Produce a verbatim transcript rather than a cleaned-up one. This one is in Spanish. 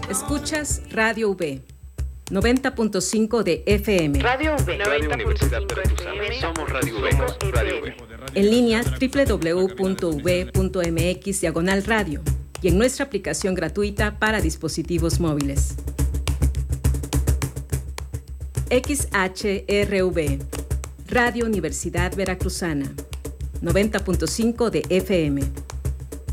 Escuchas Radio V, noventa punto cinco de F M. Radio V, Radio Universidad Veracruzana. Somos Radio V. Radio V. En línea doble u doble u doble u punto u v punto m x diagonal radio y en nuestra aplicación gratuita para dispositivos móviles. X H R V, Radio Universidad Veracruzana, noventa punto cinco de F M.